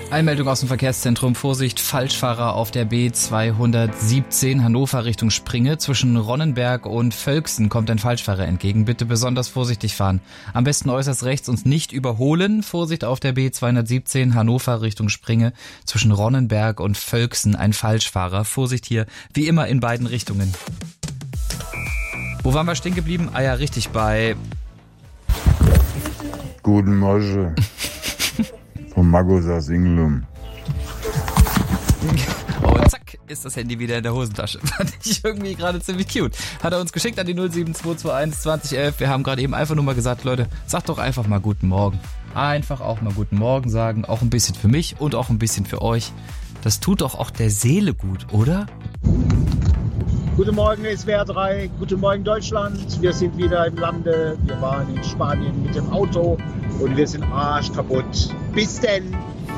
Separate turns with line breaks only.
Einmeldung aus dem Verkehrszentrum. Vorsicht, Falschfahrer auf der B217 Hannover Richtung Springe. Zwischen Ronnenberg und Völksen kommt ein Falschfahrer entgegen. Bitte besonders vorsichtig fahren. Am besten äußerst rechts und nicht überholen. Vorsicht auf der B217 Hannover Richtung Springe. Zwischen Ronnenberg und Völksen ein Falschfahrer. Vorsicht hier, wie immer in beiden Richtungen. Wo waren wir stehen geblieben? Ah ja, richtig, bei...
Guten Morgen. Vom Magos aus Ingelum.
Und zack, ist das Handy wieder in der Hosentasche. Fand ich irgendwie gerade ziemlich cute. Hat er uns geschickt an die 07221 2011. Wir haben gerade eben einfach nur mal gesagt, Leute, sagt doch einfach mal guten Morgen. Einfach auch mal guten Morgen sagen. Auch ein bisschen für mich und auch ein bisschen für euch. Das tut doch auch der Seele gut, oder?
Guten Morgen SWR 3, guten Morgen Deutschland. Wir sind wieder im Lande. Wir waren in Spanien mit dem Auto und wir sind arschkaputt. Bis denn!